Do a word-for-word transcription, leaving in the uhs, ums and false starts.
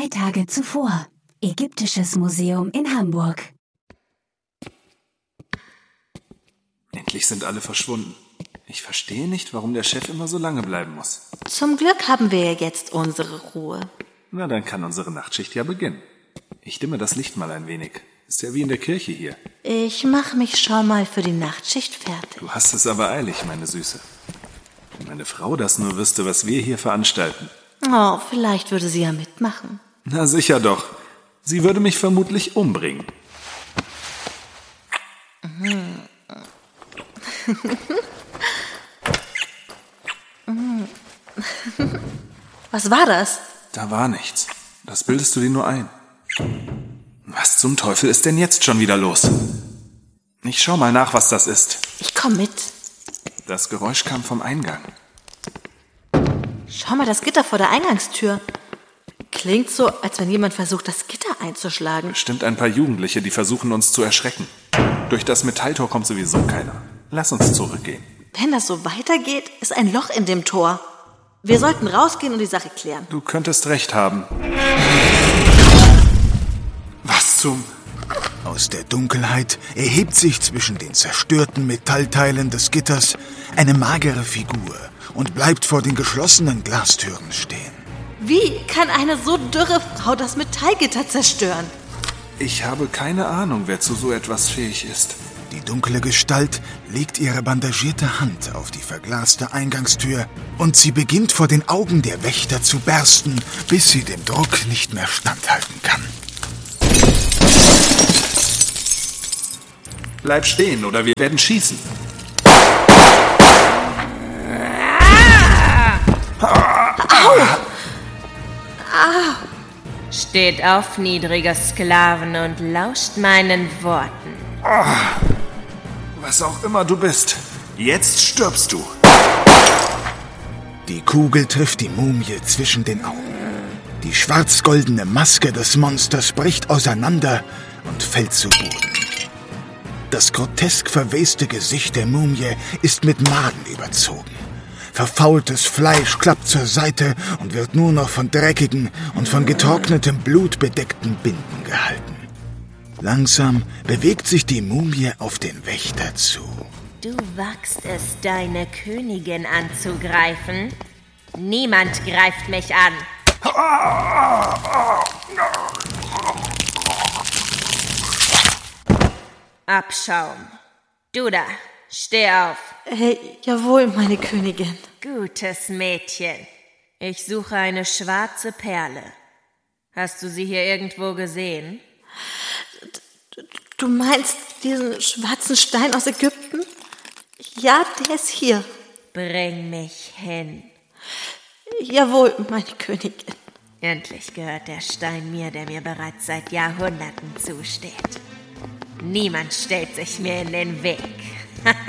Zwei Tage zuvor. Ägyptisches Museum in Hamburg. Endlich sind alle verschwunden. Ich verstehe nicht, warum der Chef immer so lange bleiben muss. Zum Glück haben wir jetzt unsere Ruhe. Na, dann kann unsere Nachtschicht ja beginnen. Ich dimme das Licht mal ein wenig. Ist ja wie in der Kirche hier. Ich mache mich schon mal für die Nachtschicht fertig. Du hast es aber eilig, meine Süße. Wenn meine Frau das nur wüsste, was wir hier veranstalten. Oh, vielleicht würde sie ja mitmachen. Na sicher doch. Sie würde mich vermutlich umbringen. Was war das? Da war nichts. Das bildest du dir nur ein. Was zum Teufel ist denn jetzt schon wieder los? Ich schau mal nach, was das ist. Ich komm mit. Das Geräusch kam vom Eingang. Schau mal, das Gitter vor der Eingangstür. Klingt so, als wenn jemand versucht, das Gitter einzuschlagen. Bestimmt ein paar Jugendliche, die versuchen, uns zu erschrecken. Durch das Metalltor kommt sowieso keiner. Lass uns zurückgehen. Wenn das so weitergeht, ist ein Loch in dem Tor. Wir sollten rausgehen und die Sache klären. Du könntest recht haben. Was zum... Aus der Dunkelheit erhebt sich zwischen den zerstörten Metallteilen des Gitters eine magere Figur und bleibt vor den geschlossenen Glastüren stehen. Wie kann eine so dürre Frau das Metallgitter zerstören? Ich habe keine Ahnung, wer zu so etwas fähig ist. Die dunkle Gestalt legt ihre bandagierte Hand auf die verglaste Eingangstür und sie beginnt vor den Augen der Wächter zu bersten, bis sie dem Druck nicht mehr standhalten kann. Bleib stehen, oder wir werden schießen. Steht auf, niedrige Sklaven, und lauscht meinen Worten. Was auch immer du bist, jetzt stirbst du. Die Kugel trifft die Mumie zwischen den Augen. Die schwarz-goldene Maske des Monsters bricht auseinander und fällt zu Boden. Das grotesk verweste Gesicht der Mumie ist mit Maden überzogen. Verfaultes Fleisch klappt zur Seite und wird nur noch von dreckigen und von getrocknetem Blut bedeckten Binden gehalten. Langsam bewegt sich die Mumie auf den Wächter zu. Du wagst es, deine Königin anzugreifen? Niemand greift mich an. Abschaum. Du da, steh auf. Hey, jawohl, meine Königin. Gutes Mädchen. Ich suche eine schwarze Perle. Hast du sie hier irgendwo gesehen? Du meinst diesen schwarzen Stein aus Ägypten? Ja, der ist hier. Bring mich hin. Jawohl, meine Königin. Endlich gehört der Stein mir, der mir bereits seit Jahrhunderten zusteht. Niemand stellt sich mir in den Weg.